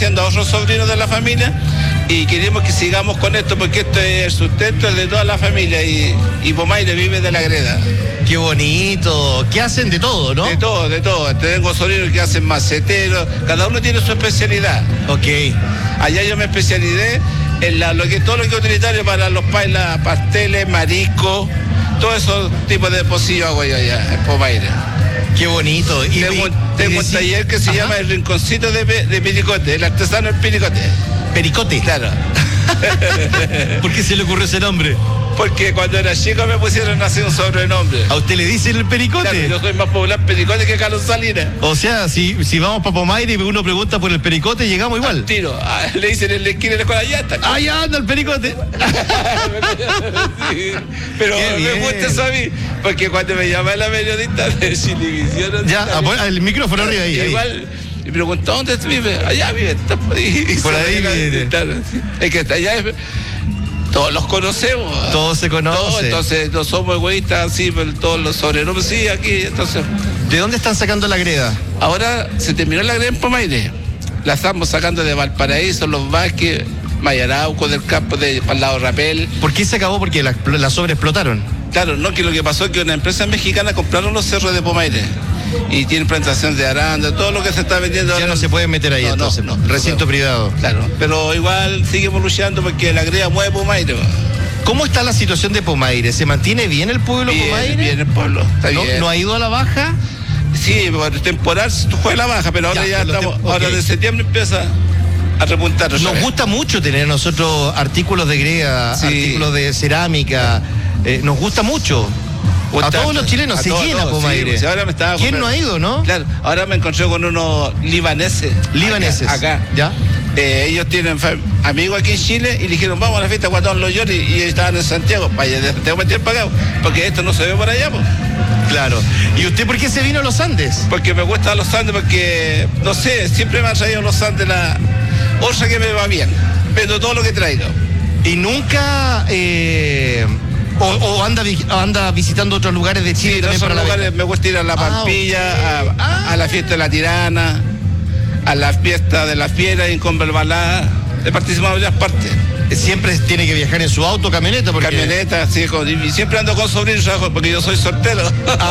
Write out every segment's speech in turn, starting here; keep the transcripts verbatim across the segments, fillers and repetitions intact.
haciendo a otros sobrinos de la familia y queremos que sigamos con esto porque esto es el sustento de toda la familia y, y Pomaire vive de la greda. Qué bonito, que hacen de todo, ¿no? De todo, de todo. Tengo sobrinos que hacen maceteros, cada uno tiene su especialidad. Ok. Allá yo me especialicé en la, lo que, todo lo que es utilitario para los pailas, pasteles, mariscos, todos esos tipos de pocillos hago yo allá en Pomaire. Qué bonito. Y tengo, y, tengo y un taller que se Ajá. llama El Rinconcito de, de Pericote, el artesano del Pericote. ¿Pericote? Claro. ¿Por qué se le ocurrió ese nombre? Porque cuando era chico me pusieron así un sobrenombre. ¿A usted le dicen el Pericote? Claro, yo soy más popular Pericote que Carlos Salinas. O sea, si, si vamos para Pomaire y uno pregunta por el Pericote, llegamos igual. Al tiro. Ah, le dicen en la esquina de la escuela, allá está. Allá anda el Pericote. Sí, pero me gusta eso a mí, porque cuando me llamaba la periodista de Chilevisión... Ya, a, el micrófono arriba ahí. Igual... ahí. Y me preguntó, ¿dónde vive? Allá vive. Está por ahí. Y por ahí vive. Es que está allá... Todos los conocemos. Todos se conocen. Todos, entonces no somos egoístas, así, pero todos los sobrenombres, sí, aquí, entonces. ¿De dónde están sacando la greda? Ahora se terminó la greda en Pomaire. La estamos sacando de Valparaíso, Los Vázquez, Mayarauco, del campo de para el lado Rapel. ¿Por qué se acabó? Porque la, la sobreexplotaron. Claro, no, que lo que pasó es que una empresa mexicana compraron los cerros de Pomaire. Y tienen plantación de aranda, todo lo que se está vendiendo. Ya ahora no se puede meter ahí, no, entonces, no, no, recinto no, privado. Claro, pero igual seguimos luchando porque la greda mueve Pomaire. ¿Cómo está la situación de Pomaire? ¿Se mantiene bien el pueblo bien, Pomaire? Bien el pueblo, está ¿No, bien. ¿No ha ido a la baja? Sí, por temporal fue a la baja, pero ahora ya, ya estamos, okay. Ahora de septiembre empieza a repuntar. Nos vez. gusta mucho tener nosotros artículos de greda, sí. artículos de cerámica, eh, nos gusta mucho. A todos los chilenos se todos, llena todos, Pomaire. Sí, ahora me estaba ¿Quién no ha ido, no? Claro, ahora me encontré con unos libaneses. Libaneses. Acá. acá. ¿Ya? Eh, ellos tienen amigos aquí en Chile y le dijeron, vamos a la fiesta Guatón Los Lloris, y ellos estaban en Santiago. Vaya, tengo que meter pagado, porque esto no se ve por allá, pues. Claro. ¿Y usted por qué se vino a los Andes? Porque me gustan los Andes, porque, no sé, siempre me han traído los Andes la otra que me va bien. Vendo todo lo que traigo. Y nunca... Eh... O, o anda, anda visitando otros lugares de Chile. Sí, también otros para lugares, me gusta ir a la Pampilla, ah, okay. a, ah. a la fiesta de la Tirana, a la fiesta de la Fiera en Converbalá. He participado en varias partes. Siempre tiene que viajar en su auto, camioneta. Porque... Camioneta, sí, y siempre ando con sobrinos, porque yo soy soltero.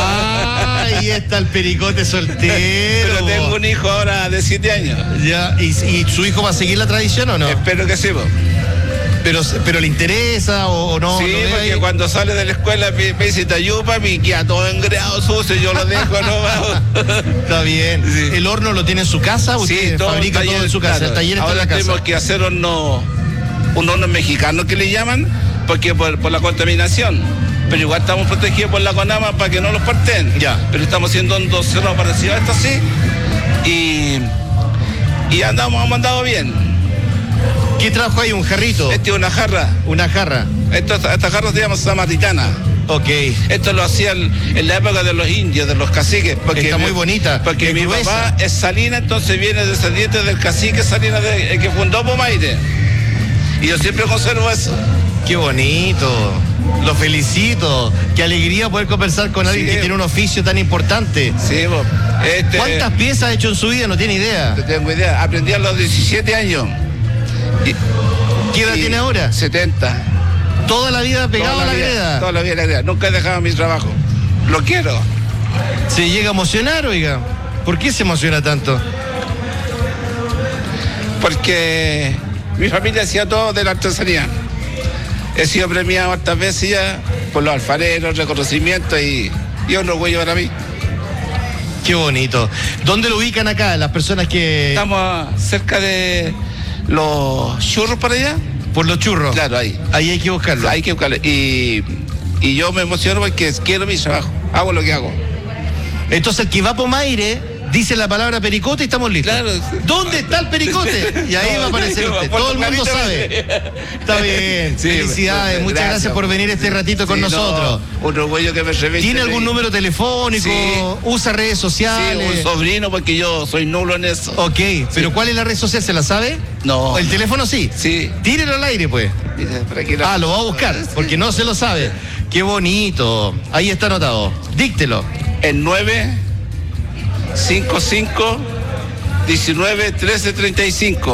Ah, ahí está el Pericote soltero. Pero tengo un hijo ahora de siete años. Ya, ¿y, y su hijo va a seguir la tradición o no? Espero que sí, vos. Pero, pero le interesa o, o no. Sí, ¿no porque cuando sale de la escuela me, me dice Tayupa, me queda todo engreado sucio, yo lo dejo, no va. Está bien. Sí. ¿El horno lo tiene en su casa? ¿Usted sí, todo fabrica taller, todo en su casa? Claro. El taller está ahora en la casa. Tenemos que hacer horno, un horno mexicano que le llaman, porque por, por la contaminación. Pero igual estamos protegidos por la CONAMA para que no los parten. Ya. Pero estamos haciendo un dos cerros parecidos a esto así. Y, y andamos, hemos andado bien. ¿Qué trajo ahí? ¿Un jarrito? Este es una jarra. Una jarra. Esto, esta jarra se llama samaritana. Ok. Esto lo hacían en la época de los indios, de los caciques. Porque está mi, muy bonita. Porque mi gruesa. Papá es Salina, entonces viene descendiente del cacique Salina, de, el que fundó Pomaire. Y yo siempre conservo eso. Qué bonito. Lo felicito. Qué alegría poder conversar con alguien sí, que tiene un oficio tan importante. Sí, vos. Este, ¿Cuántas piezas ha hecho en su vida? No tiene idea. No tengo idea. Aprendí a los diecisiete años. Y, ¿Qué edad tiene ahora? setenta. ¿Toda la vida pegado a la greda? Toda la vida a la greda. Nunca he dejado mi trabajo. Lo quiero. ¿Se llega a emocionar, oiga? ¿Por qué se emociona tanto? Porque mi familia hacía todo de la artesanía. He sido premiado hartas veces ya por los alfareros, reconocimientos y, y un orgullo para mí. Qué bonito. ¿Dónde lo ubican acá las personas que...? Estamos cerca de los churros para allá. ¿Por los churros? Claro, ahí. Ahí hay que buscarlo. Hay que buscarlo. Y, y yo me emociono porque quiero mi trabajo. Hago lo que hago. Entonces el que va a Pomaire dice la palabra pericote y estamos listos. Claro. ¿Dónde está el pericote? Y ahí no, va a aparecer usted. Todo el mundo sabe. Está bien. Sí, felicidades. Muchas gracias, gracias por venir este ratito sí, con nosotros. No, un orgullo que me reviste. ¿Tiene algún ahí. número telefónico? Sí. ¿Usa redes sociales? Sí, un sobrino porque yo soy nulo en eso. Ok, sí. ¿Pero cuál es la red social? ¿Se la sabe? No. ¿El teléfono sí? Sí. Tírelo al aire, pues. No. Ah, lo va a buscar, porque no se lo sabe. Qué bonito. Ahí está anotado. Díctelo. El nueve cinco cinco diecinueve trece treinta y cinco.